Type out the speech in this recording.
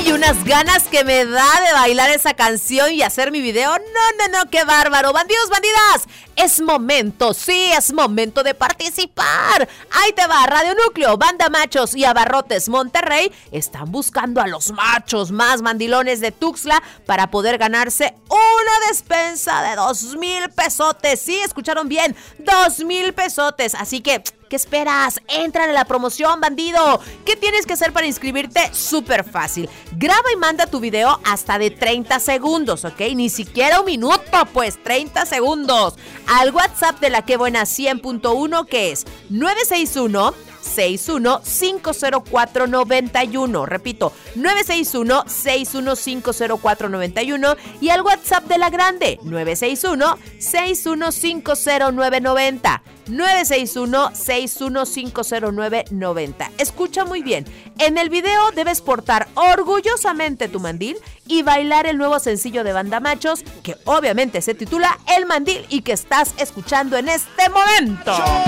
Uy, unas ganas que me da de bailar esa canción y hacer mi video. No, qué bárbaro. Bandidos, bandidas, es momento, sí, es momento de participar. Ahí te va, Radio Núcleo, Banda Machos y Abarrotes Monterrey están buscando a los machos más mandilones de Tuxtla para poder ganarse una despensa de 2,000 pesotes. Sí, escucharon bien, 2,000 pesotes. Así que, ¿qué esperas? Entra en la promoción, bandido. ¿Qué tienes que hacer para inscribirte? Súper fácil. Graba y manda tu video hasta de 30 segundos, ¿ok? Ni siquiera un minuto, pues 30 segundos. Al WhatsApp de La Qué Buena 100.1, que es 961-6150491. Repito, 961-6150491. Y al WhatsApp de La Grande, 961-6150990. 961-6150990. Escucha muy bien. En el video debes portar orgullosamente tu mandil y bailar el nuevo sencillo de Banda Machos, que obviamente se titula El Mandil y que estás escuchando en este momento.